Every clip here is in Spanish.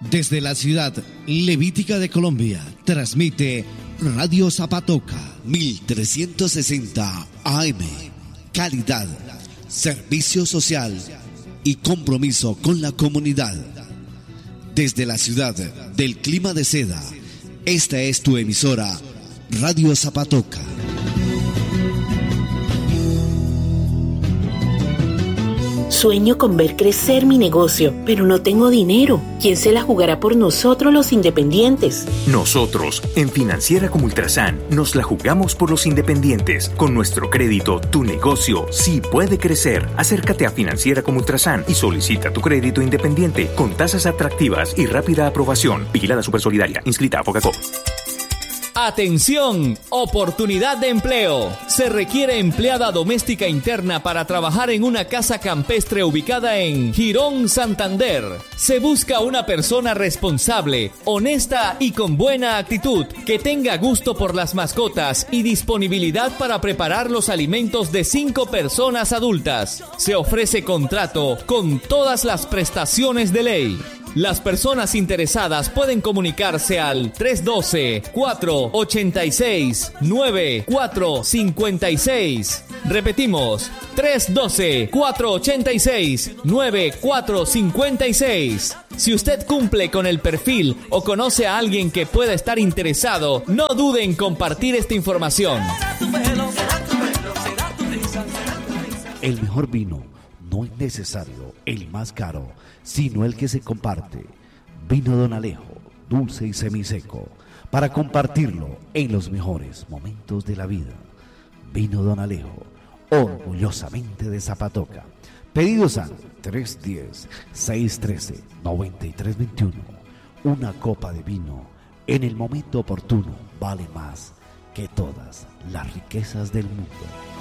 Desde la ciudad levítica de Colombia, transmite Radio Zapatoca 1360 AM. Calidad, servicio social y compromiso con la comunidad. Desde la ciudad del clima de seda, esta es tu emisora, Radio Zapatoca. Sueño con ver crecer mi negocio, pero no tengo dinero. ¿Quién se la jugará por nosotros los independientes? Nosotros, en Financiera como Ultrasan, nos la jugamos por los independientes. Con nuestro crédito, tu negocio sí puede crecer. Acércate a Financiera como Ultrasan y solicita tu crédito independiente con tasas atractivas y rápida aprobación. Vigilada Supersolidaria. Inscrita a Fogacop. ¡Atención! Oportunidad de empleo. Se requiere empleada doméstica interna para trabajar en una casa campestre ubicada en Girón, Santander. Se busca una persona responsable, honesta y con buena actitud, que tenga gusto por las mascotas y disponibilidad para preparar los alimentos de 5 personas adultas. Se ofrece contrato con todas las prestaciones de ley. Las personas interesadas pueden comunicarse al 312-486-9456. Repetimos, 312-486-9456. Si usted cumple con el perfil o conoce a alguien que pueda estar interesado, no dude en compartir esta información. El mejor vino no es necesario el más caro, sino el que se comparte. Vino Don Alejo, dulce y semiseco, para compartirlo en los mejores momentos de la vida. Vino Don Alejo, orgullosamente de Zapatoca. Pedidos al 310-613-9321. Una copa de vino en el momento oportuno vale más que todas las riquezas del mundo.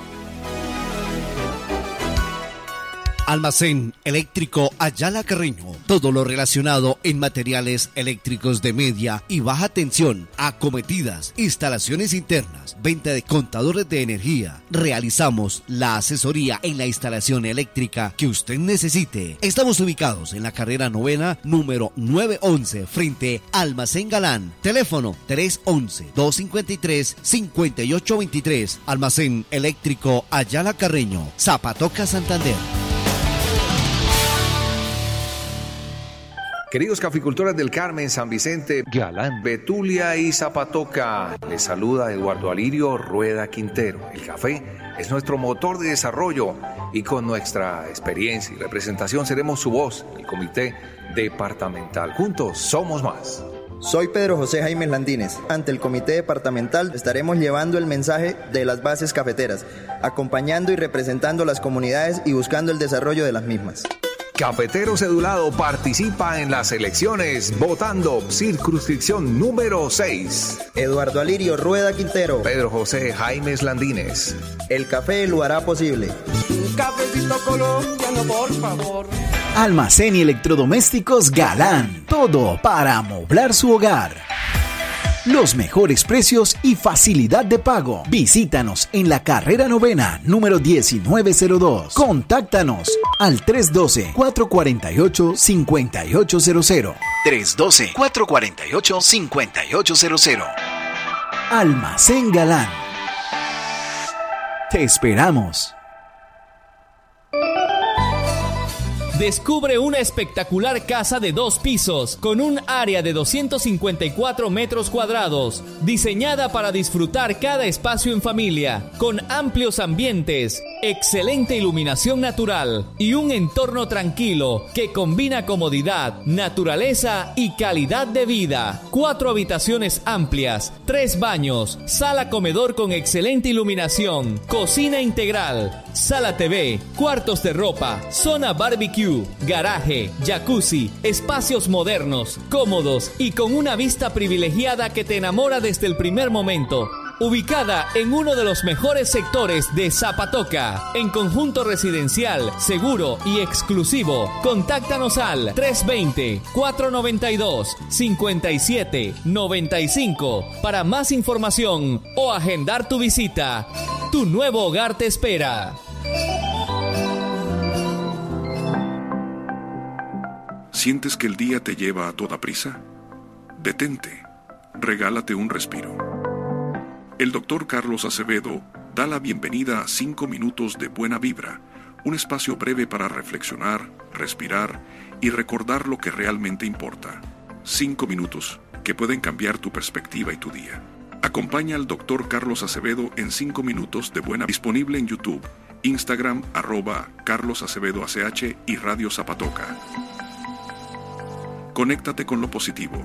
Almacén Eléctrico Ayala Carreño. Todo lo relacionado en materiales eléctricos de media y baja tensión, acometidas, instalaciones internas, venta de contadores de energía. Realizamos la asesoría en la instalación eléctrica que usted necesite. Estamos ubicados en la carrera 9, número 911, frente Almacén Galán. Teléfono 311-253-5823. Almacén Eléctrico Ayala Carreño, Zapatoca, Santander. Queridos caficultores del Carmen, San Vicente, Galán, Betulia y Zapatoca, les saluda Eduardo Alirio Rueda Quintero. El café es nuestro motor de desarrollo y con nuestra experiencia y representación seremos su voz en el comité departamental. Juntos somos más. Soy Pedro José Jaime Landines. Ante el comité departamental estaremos llevando el mensaje de las bases cafeteras, acompañando y representando las comunidades y buscando el desarrollo de las mismas. Cafetero cedulado participa en las elecciones votando circunscripción número 6. Eduardo Alirio Rueda Quintero. Pedro José Jaimes Landines. El café lo hará posible. Un cafecito colombiano, por favor. Almacén y electrodomésticos Galán. Todo para amoblar su hogar. Los mejores precios y facilidad de pago. Visítanos en la carrera 9, número 1902. Contáctanos al 312-448-5800. 312-448-5800. Almacén Galán. Te esperamos. Descubre una espectacular casa de 2 pisos con un área de 254 metros cuadrados, diseñada para disfrutar cada espacio en familia, con amplios ambientes, excelente iluminación natural y un entorno tranquilo que combina comodidad, naturaleza y calidad de vida. 4 habitaciones amplias, 3 baños, sala comedor con excelente iluminación, cocina integral, sala TV, cuartos de ropa, zona barbecue, garaje, jacuzzi, espacios modernos, cómodos y con una vista privilegiada que te enamora desde el primer momento. Ubicada en uno de los mejores sectores de Zapatoca, en conjunto residencial, seguro y exclusivo. Contáctanos al 320-492-5795 para más información o agendar tu visita. Tu nuevo hogar te espera. ¿Sientes que el día te lleva a toda prisa? Detente. Regálate un respiro. El Dr. Carlos Acevedo da la bienvenida a 5 minutos de buena vibra, un espacio breve para reflexionar, respirar y recordar lo que realmente importa. 5 minutos que pueden cambiar tu perspectiva y tu día. Acompaña al Dr. Carlos Acevedo en 5 minutos de buena, disponible en YouTube, Instagram, @CarlosAcevedoACH y Radio Zapatoca. Conéctate con lo positivo.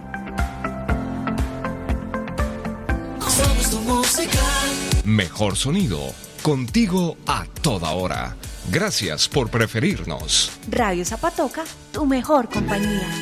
Somos tu música. Mejor sonido, contigo a toda hora. Gracias por preferirnos. Radio Zapatoca, tu mejor compañía.